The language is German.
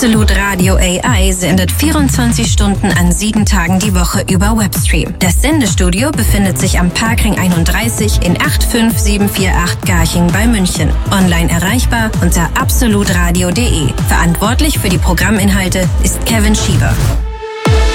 Absolut Radio AI sendet 24 Stunden an 7 Tagen die Woche über Webstream. Das Sendestudio befindet sich am Parkring 31 in 85748 Garching bei München. Online erreichbar unter absolutradio.de. Verantwortlich für die Programminhalte ist Kevin Schieber.